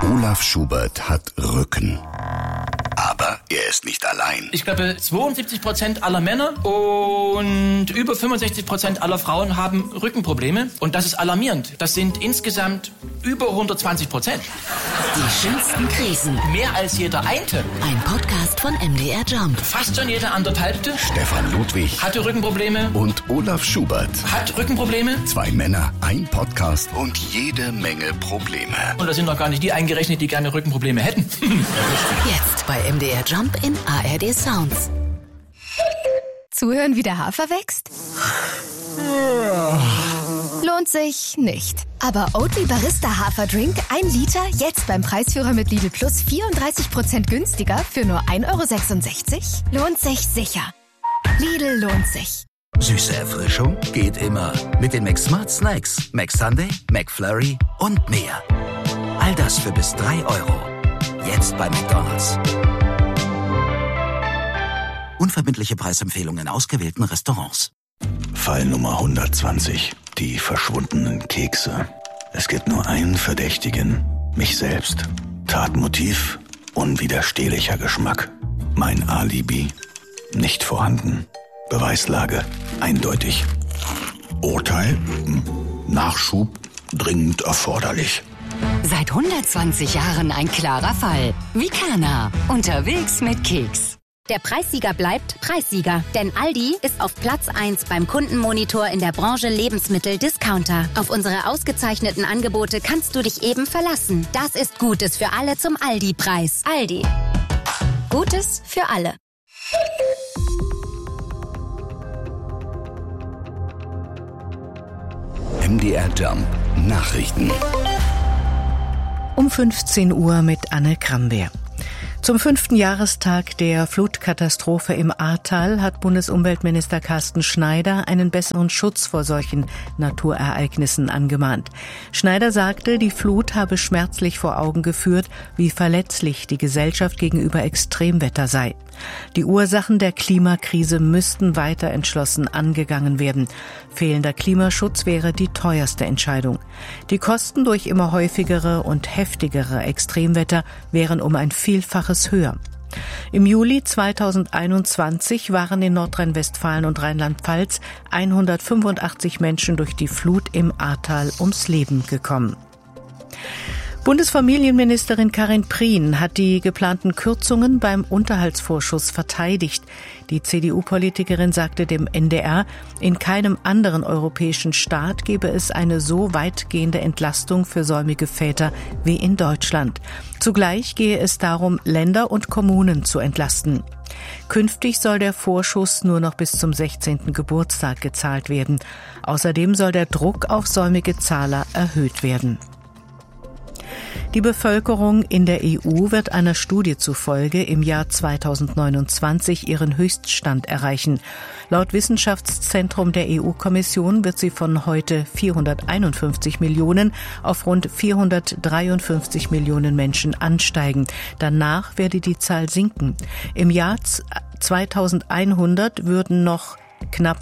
Olaf Schubert hat Rücken. Aber er ist nicht allein. Ich glaube, 72% aller Männer und über 65% aller Frauen haben Rückenprobleme. Und das ist alarmierend. Das sind insgesamt über 120%. Die schönsten Krisen. Mehr als jeder Einte. Ein Podcast von MDR Jump. Fast schon jeder anderthalbte. Stefan Ludwig Hatte Rückenprobleme. und Olaf Schubert. Hat Rückenprobleme. 2 Männer, ein Podcast und jede Menge Probleme. Und da sind noch gar nicht die eingerechnet, die gerne Rückenprobleme hätten. Jetzt bei MDR Jump in ARD Sounds. Zuhören, wie der Hafer wächst? Lohnt sich nicht. Aber Oatly Barista Haferdrink 1 Liter jetzt beim Preisführer mit Lidl Plus 34% günstiger für nur 1,66 €? Lohnt sich sicher. Lidl lohnt sich. Süße Erfrischung geht immer. Mit den McSmart Snacks, McSunday, McFlurry und mehr. All das für bis 3 €. Jetzt bei McDonald's. Unverbindliche Preisempfehlungen in ausgewählten Restaurants. Fall Nummer 120. Die verschwundenen Kekse. Es gibt nur einen Verdächtigen. Mich selbst. Tatmotiv. Unwiderstehlicher Geschmack. Mein Alibi. Nicht vorhanden. Beweislage. Eindeutig. Urteil. Nachschub. Dringend erforderlich. Seit 120 Jahren ein klarer Fall. Vicana. Unterwegs mit Keks. Der Preissieger bleibt Preissieger, denn Aldi ist auf Platz 1 beim Kundenmonitor in der Branche Lebensmittel-Discounter. Auf unsere ausgezeichneten Angebote kannst du dich eben verlassen. Das ist Gutes für alle zum Aldi-Preis. Aldi. Gutes für alle. MDR Jump Nachrichten. Um 15 Uhr mit Anne Krambeer. Zum 5. Jahrestag der Flutkatastrophe im Ahrtal hat Bundesumweltminister Carsten Schneider einen besseren Schutz vor solchen Naturereignissen angemahnt. Schneider sagte, die Flut habe schmerzlich vor Augen geführt, wie verletzlich die Gesellschaft gegenüber Extremwetter sei. Die Ursachen der Klimakrise müssten weiter entschlossen angegangen werden. Fehlender Klimaschutz wäre die teuerste Entscheidung. Die Kosten durch immer häufigere und heftigere Extremwetter wären um ein Vielfaches höher. Im Juli 2021 waren in Nordrhein-Westfalen und Rheinland-Pfalz 185 Menschen durch die Flut im Ahrtal ums Leben gekommen. Bundesfamilienministerin Karin Prien hat die geplanten Kürzungen beim Unterhaltsvorschuss verteidigt. Die CDU-Politikerin sagte dem NDR, in keinem anderen europäischen Staat gebe es eine so weitgehende Entlastung für säumige Väter wie in Deutschland. Zugleich gehe es darum, Länder und Kommunen zu entlasten. Künftig soll der Vorschuss nur noch bis zum 16. Geburtstag gezahlt werden. Außerdem soll der Druck auf säumige Zahler erhöht werden. Die Bevölkerung in der EU wird einer Studie zufolge im Jahr 2029 ihren Höchststand erreichen. Laut Wissenschaftszentrum der EU-Kommission wird sie von heute 451 Millionen auf rund 453 Millionen Menschen ansteigen. Danach werde die Zahl sinken. Im Jahr 2100 würden noch knapp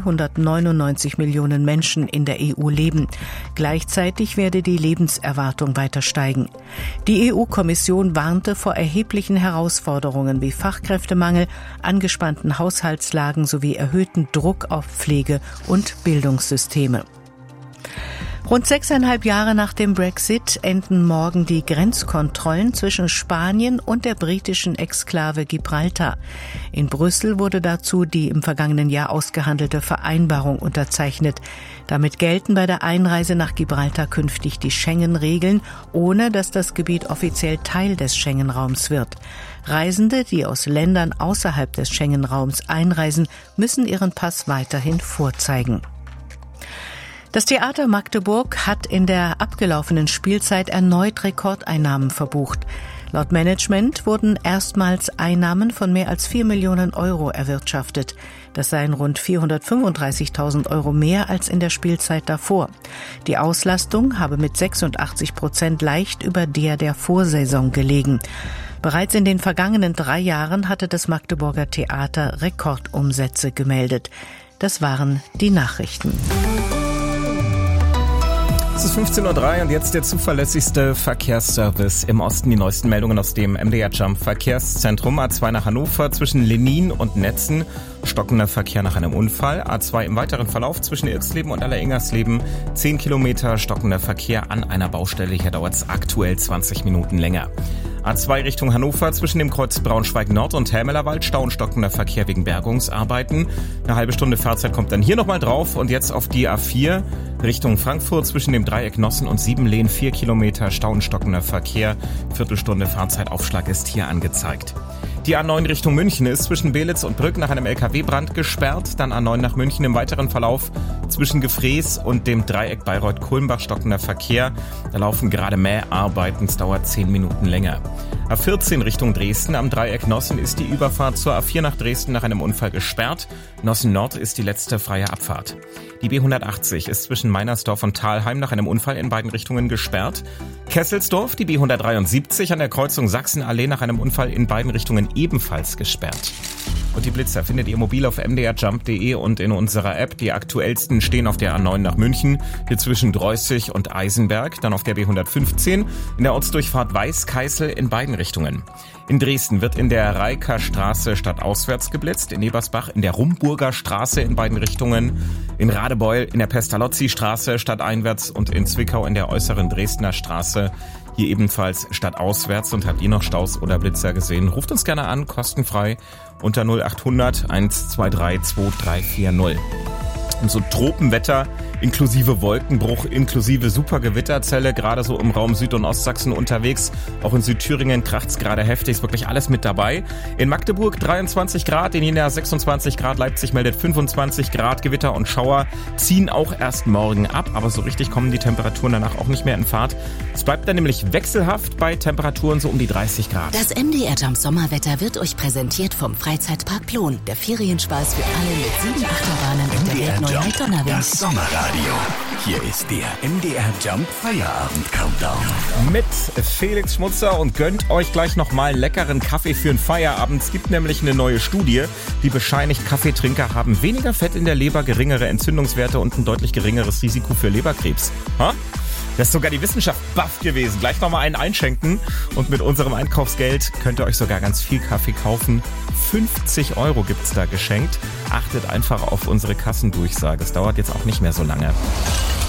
399 Millionen Menschen in der EU leben. Gleichzeitig werde die Lebenserwartung weiter steigen. Die EU-Kommission warnte vor erheblichen Herausforderungen wie Fachkräftemangel, angespannten Haushaltslagen sowie erhöhten Druck auf Pflege- und Bildungssysteme. Rund 6,5 Jahre nach dem Brexit enden morgen die Grenzkontrollen zwischen Spanien und der britischen Exklave Gibraltar. In Brüssel wurde dazu die im vergangenen Jahr ausgehandelte Vereinbarung unterzeichnet. Damit gelten bei der Einreise nach Gibraltar künftig die Schengen-Regeln, ohne dass das Gebiet offiziell Teil des Schengen-Raums wird. Reisende, die aus Ländern außerhalb des Schengen-Raums einreisen, müssen ihren Pass weiterhin vorzeigen. Das Theater Magdeburg hat in der abgelaufenen Spielzeit erneut Rekordeinnahmen verbucht. Laut Management wurden erstmals Einnahmen von mehr als 4 Millionen Euro erwirtschaftet. Das seien rund 435.000 Euro mehr als in der Spielzeit davor. Die Auslastung habe mit 86% leicht über der Vorsaison gelegen. Bereits in den vergangenen 3 Jahren hatte das Magdeburger Theater Rekordumsätze gemeldet. Das waren die Nachrichten. Es ist 15:03 Uhr und jetzt der zuverlässigste Verkehrsservice im Osten. Die neuesten Meldungen aus dem MDR Jump Verkehrszentrum. A2 nach Hannover zwischen Lenin und Netzen. Stockender Verkehr nach einem Unfall. A2 im weiteren Verlauf zwischen Ilksleben und Alleringers-Leben. 10 Kilometer stockender Verkehr an einer Baustelle. Hier dauert es aktuell 20 Minuten länger. A2 Richtung Hannover zwischen dem Kreuz Braunschweig-Nord und Helmelerwald. Stau und stockender Verkehr wegen Bergungsarbeiten. Eine halbe Stunde Fahrzeit kommt dann hier nochmal drauf. Und jetzt auf die A4 Richtung Frankfurt zwischen dem Dreieck Nossen und Siebenlehn. 4 Kilometer Stau und stockender Verkehr. Viertelstunde Fahrzeitaufschlag ist hier angezeigt. Die A9 Richtung München ist zwischen Belitz und Brück nach einem LKW-Brand gesperrt. Dann A9 nach München im weiteren Verlauf zwischen Gefrees und dem Dreieck Bayreuth-Kulmbach stockender Verkehr. Da laufen gerade Mäharbeiten, es dauert 10 Minuten länger. A14 Richtung Dresden am Dreieck Nossen ist die Überfahrt zur A4 nach Dresden nach einem Unfall gesperrt. Nossen Nord ist die letzte freie Abfahrt. Die B180 ist zwischen Meinersdorf und Thalheim nach einem Unfall in beiden Richtungen gesperrt. Kesselsdorf, die B173 an der Kreuzung Sachsenallee nach einem Unfall in beiden Richtungen ebenfalls gesperrt. Und die Blitzer findet ihr mobil auf mdrjump.de und in unserer App. Die aktuellsten stehen auf der A9 nach München, hier zwischen Dreußig und Eisenberg. Dann auf der B115 in der Ortsdurchfahrt Weißkeißel in beiden Richtungen. In Dresden wird in der Reiker Straße stadtauswärts geblitzt, in Ebersbach in der Rumburger Straße in beiden Richtungen, in Radebeul in der Pestalozzi Straße stadteinwärts und in Zwickau in der äußeren Dresdner Straße. Hier ebenfalls stadtauswärts. Und habt ihr noch Staus oder Blitzer gesehen? Ruft uns gerne an, kostenfrei unter 0800 123 2340. Und so Tropenwetter inklusive Wolkenbruch, inklusive Supergewitterzelle, gerade so im Raum Süd- und Ostsachsen unterwegs. Auch in Südthüringen kracht's gerade heftig, ist wirklich alles mit dabei. In Magdeburg 23 Grad, in Jena 26 Grad, Leipzig meldet 25 Grad. Gewitter und Schauer ziehen auch erst morgen ab, aber so richtig kommen die Temperaturen danach auch nicht mehr in Fahrt. Es bleibt dann nämlich wechselhaft bei Temperaturen so um die 30 Grad. Das MDR Jump Sommerwetter wird euch präsentiert vom Freizeitpark Plon. Der Ferienspaß für alle mit 7 Achterbahnen und der weltneuen Donnerwind. Das Sommerradio. Hier ist der MDR Jump Feierabend Countdown. Mit Felix Schmutzer und gönnt euch gleich nochmal leckeren Kaffee für den Feierabend. Es gibt nämlich eine neue Studie, die bescheinigt, Kaffeetrinker haben weniger Fett in der Leber, geringere Entzündungswerte und ein deutlich geringeres Risiko für Leberkrebs. Ha? Das ist sogar die Wissenschaft baff gewesen. Gleich nochmal einen einschenken und mit unserem Einkaufsgeld könnt ihr euch sogar ganz viel Kaffee kaufen. 50 € gibt's da geschenkt. Achtet einfach auf unsere Kassendurchsage. Es dauert jetzt auch nicht mehr so lange.